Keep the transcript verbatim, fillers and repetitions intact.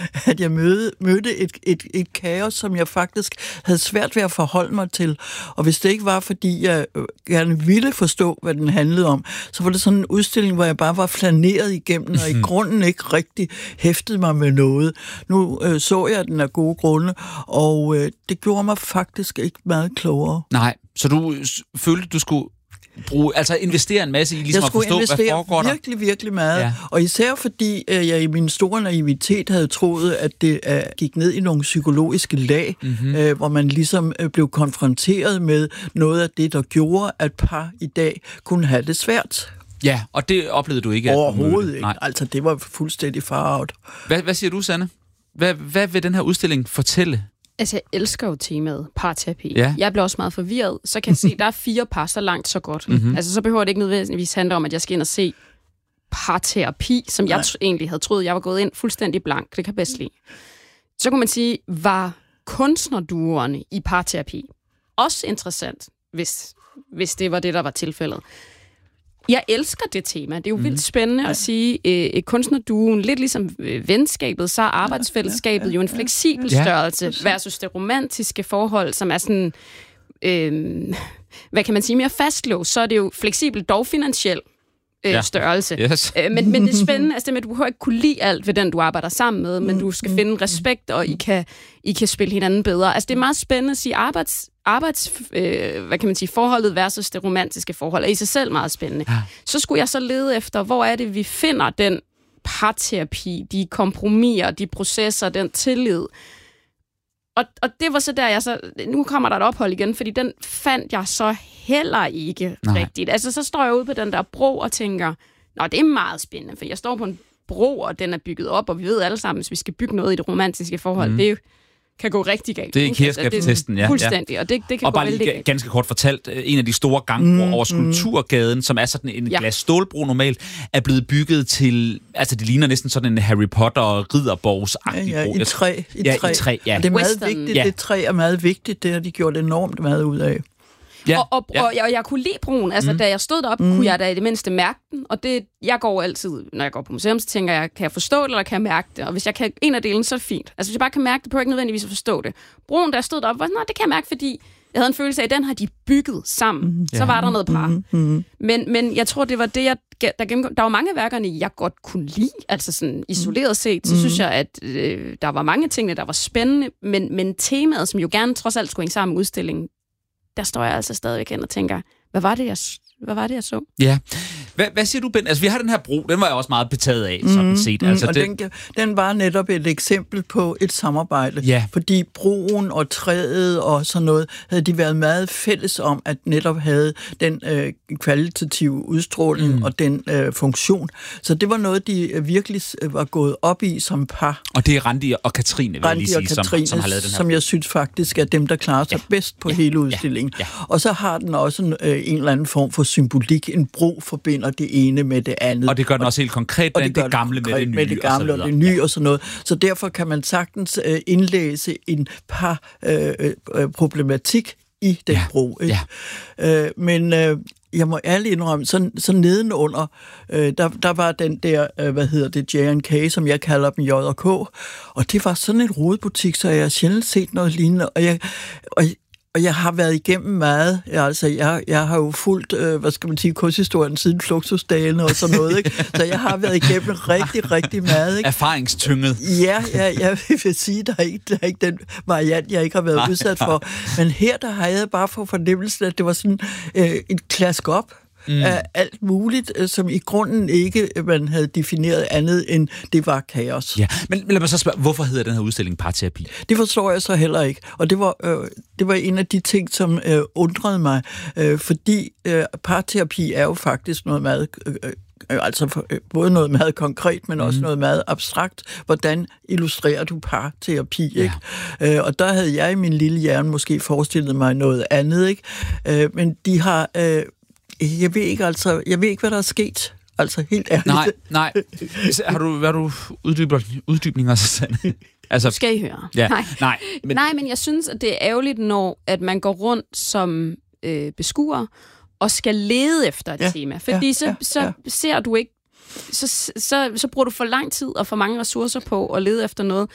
at jeg mødte, mødte et, et, et kaos, som jeg faktisk havde svært ved at forholde mig til. Og hvis det ikke var, fordi jeg gerne ville forstå, hvad den handlede om, så var det sådan en udstilling, hvor jeg bare var flaneret igennem, og i grunden ikke rigtig hæftede mig med noget. Nu øh, så jeg den af gode grunde, og øh, det gjorde mig faktisk ikke meget klogere. Nej, så du følte, du skulle bruge, altså investere en masse i ligesom at forstå, hvad foregår der? virkelig, virkelig meget. Ja. Og især fordi øh, jeg i min store naivitet havde troet, at det øh, gik ned i nogle psykologiske lag, mm-hmm. øh, hvor man ligesom øh, blev konfronteret med noget af det, der gjorde, at par i dag kunne have det svært. Ja, og det oplevede du ikke? Overhovedet ikke. Nej. Altså, det var fuldstændig farvet. Hvad, hvad siger du, Sanne? Hvad, hvad vil den her udstilling fortælle? Altså, jeg elsker jo temaet parterapi. Ja. Jeg bliver også meget forvirret. Så kan jeg se, der er fire par, så langt, så godt. Mm-hmm. Altså, så behøver det ikke nødvendigvis handle om, at jeg skal ind og se parterapi, som Nej. jeg t- egentlig havde troet, jeg var gået ind fuldstændig blank. Det kan jeg bedst lide. Så kunne man sige, var kunstnerduerne i parterapi også interessant, hvis, hvis det var det, der var tilfældet. Jeg elsker det tema. Det er jo mm. vildt spændende ja. at sige, øh, kunstnerduen, lidt ligesom øh, venskabet, så er arbejdsfællesskabet ja, ja, ja, jo en fleksibel ja, størrelse ja. versus det romantiske forhold, som er sådan, øh, hvad kan man sige, mere fastlåst. Så er det jo fleksibelt, dog finansiel øh, ja. størrelse. Yes. Øh, men, men det er spændende, altså det med, at du behøver ikke kunne lide alt ved den, du arbejder sammen med, men du skal finde respekt, og I kan, I kan spille hinanden bedre. Altså det er meget spændende at sige, arbejds arbejds, øh, hvad kan man sige, forholdet versus det romantiske forhold er i sig selv meget spændende. Ja. Så skulle jeg så lede efter, hvor er det, vi finder den parterapi, de kompromiser, de processer, den tillid. Og, og det var så der, jeg så, nu kommer der et ophold igen, fordi den fandt jeg så heller ikke Nej. rigtigt. Altså så står jeg ude på den der bro og tænker, nå, det er meget spændende, for jeg står på en bro, og den er bygget op, og vi ved alle sammen, hvis vi skal bygge noget i det romantiske forhold, mm. det er jo kan gå rigtig galt. Det er Kirskab-testen, ja. Fuldstændig, ja. og det, det kan og gå bare vældig lige galt. Ganske kort fortalt, en af de store gangbroer mm, over Skulpturgaden, mm. som er sådan en ja. glas-stålbro normalt, er blevet bygget til, altså det ligner næsten sådan en Harry Potter og ridderborgs-agtig ja, ja, bro. i træ. I ja, træ. i træ, ja. Og det er meget Western. vigtigt, ja. det træ er meget vigtigt, det har de gjort enormt meget ud af. Ja, og, og, ja. og, jeg, og jeg kunne lide broen. Altså, mm. da jeg stod deroppe, mm. kunne jeg da i det mindste mærke den. Og det, jeg går altid, når jeg går på museum, så tænker jeg, kan jeg forstå det, eller kan jeg mærke det? Og hvis jeg kan en af delene, så er det fint. Altså, hvis jeg bare kan mærke det, behøver jeg ikke nødvendigvis at forstå det. Broen, da jeg stod deroppe, var nej, det kan jeg mærke, fordi jeg havde en følelse af, at den har de bygget sammen. Mm. Så var der noget par. Mm. Mm. Men, men jeg tror, det var det, jeg... Der, gennem, der var mange af værkerne, jeg godt kunne lide. Altså sådan isoleret set, så mm. synes jeg, at øh, der var mange ting, der var spændende. Men, men temaet, som jo gerne trods alt skulle hænge sammen med udstillingen, der står jeg altså stadigvæk hen og tænker, hvad var det, jeg, hvad var det, jeg så? Ja. Hvad, hvad siger du, Ben? Altså, vi har den her bro, den var jeg også meget betaget af, mm, sådan set. Altså, mm, og det... den, den var netop et eksempel på et samarbejde. Ja. Fordi broen og træet og sådan noget, havde de været meget fælles om, at netop havde den øh, kvalitative udstråling mm. og den øh, funktion. Så det var noget, de virkelig var gået op i som par. Og det er Randi og Katrine, vil Randi jeg lige sige, Katrine, som, som har lavet den her som jeg synes faktisk er dem, der klarer sig ja. bedst på ja. hele udstillingen. Ja. Ja. Og så har den også en, øh, en eller anden form for symbolik. En bro forbinder det ene med det andet. Og det gør den også helt konkret, og det, det gamle med det nye. Med det gamle og, og det nye ja. og sådan noget. Så derfor kan man sagtens øh, indlæse en par øh, øh, problematik i den ja. bro. Ikke? Ja. Øh, men øh, jeg må ærligt indrømme, så, så nedenunder, øh, der, der var den der, øh, hvad hedder det, J and K, som jeg kalder dem J og K, og det var sådan en rodebutik, så jeg har sjældent set noget lignende, og jeg... Og Og jeg har været igennem meget. Jeg, altså, jeg, jeg har jo fulgt, øh, hvad skal man sige, kunsthistorien siden Fluxusdagene og sådan noget, ikke? Så jeg har været igennem rigtig, rigtig meget, ikke? Erfaringstynget. Ja, ja, jeg vil sige, der er ikke, der er ikke den variant, jeg ikke har været nej, udsat for. Men her, der har jeg bare fået fornemmelsen, at det var sådan øh, et klask op. Mm. Af alt muligt, som i grunden ikke man havde defineret andet end det var kaos. Ja, men lad mig så spørge, hvorfor hedder den her udstilling parterapi? Det forstår jeg så heller ikke. Og det var, øh, det var en af de ting, som øh, undrede mig, øh, fordi øh, parterapi er jo faktisk noget meget... Øh, altså både noget meget konkret, men også mm. noget meget abstrakt. Hvordan illustrerer du parterapi, ikke? Ja. Øh, og der havde jeg i min lille hjerne måske forestillet mig noget andet, ikke? Øh, men de har... Øh, Jeg ved ikke, altså, jeg ved ikke, hvad der er sket. Altså, helt ærligt. Nej, nej. Har du, hvad du uddyber, uddybninger, Susanne? Altså, skal I høre? Ja, nej. Nej, men... nej, men jeg synes, at det er ærgerligt, når at man går rundt som øh, beskuer og skal lede efter et ja, tema. Fordi ja, så, ja, så ja. ser du ikke, så, så, så bruger du for lang tid og for mange ressourcer på at lede efter noget,